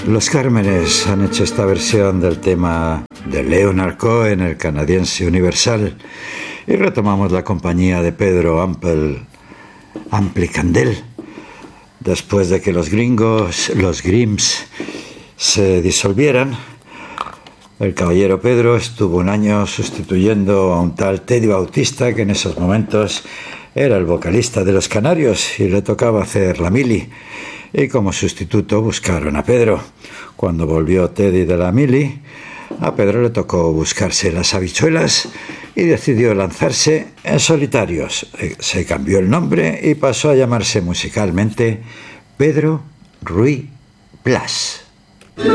Los Cármenes han hecho esta versión del tema de Leonard Cohen, el canadiense Universal, y retomamos la compañía de Pedro Amplicandel, después de que los Grims, se disolvieran. El caballero Pedro estuvo un año sustituyendo a un tal Teddy Bautista, que en esos momentos era el vocalista de Los Canarios y le tocaba hacer la mili. Y como sustituto buscaron a Pedro. Cuando volvió Teddy de la mili, a Pedro le tocó buscarse las habichuelas y decidió lanzarse en solitarios. Se cambió el nombre y pasó a llamarse musicalmente Pedro Ruiz Blas.